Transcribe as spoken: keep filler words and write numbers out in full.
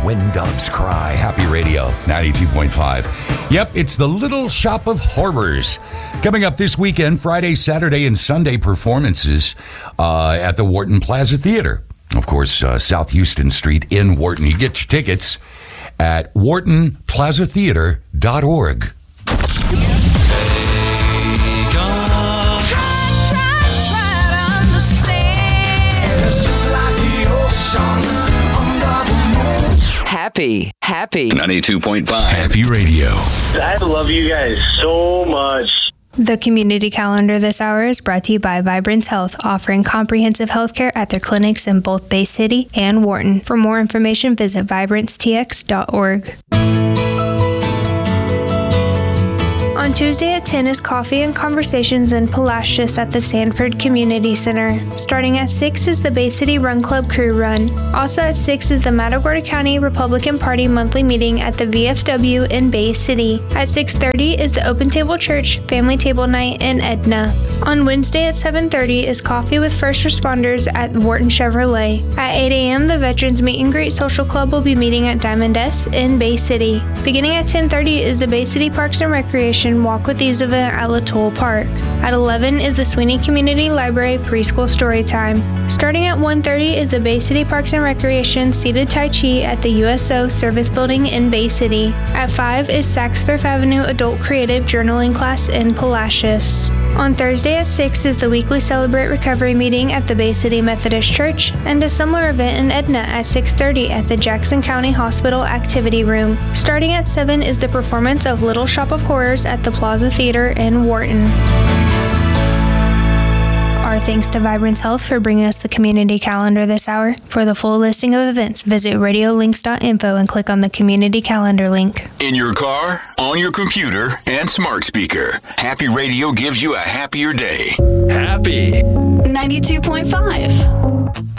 When Doves Cry. Happy Radio, ninety-two point five. Yep, it's the Little Shop of Horrors. Coming up this weekend, Friday, Saturday, and Sunday performances uh, at the Wharton Plaza Theater. Of course, uh, South Houston Street in Wharton. You get your tickets at wharton plaza theater dot org. Happy, happy. ninety-two point five. Happy Radio. I love you guys so much. The community calendar this hour is brought to you by Vibrance Health, offering comprehensive health care at their clinics in both Bay City and Wharton. For more information, visit vibrance t x dot org. On Tuesday at ten is Coffee and Conversations in Palacios at the Sanford Community Center. Starting at six is the Bay City Run Club Crew Run. Also at six is the Matagorda County Republican Party monthly meeting at the V F W in Bay City. At six thirty is the Open Table Church Family Table Night in Edna. On Wednesday at seven thirty is Coffee with First Responders at Wharton Chevrolet. At eight a.m. the Veterans Meet and Greet Social Club will be meeting at Diamond S in Bay City. Beginning at ten thirty is the Bay City Parks and Recreation Walk with Ease event at Latoul Park. At eleven is the Sweeney Community Library Preschool Storytime. Starting at one thirty is the Bay City Parks and Recreation Seated Tai Chi at the U S O Service Building in Bay City. At five is Saxthorpe Avenue Adult Creative Journaling Class in Palacios. On Thursday at six is the weekly Celebrate Recovery meeting at the Bay City Methodist Church and a similar event in Edna at six thirty at the Jackson County Hospital Activity Room. Starting at seven is the performance of Little Shop of Horrors at the Plaza Theater in Wharton. Our thanks to Vibrance Health for bringing us the community calendar this hour. For the full listing of events, visit radio links dot info and click on the community calendar link. In your car, on your computer, and smart speaker, Happy Radio gives you a happier day. Happy ninety-two point five.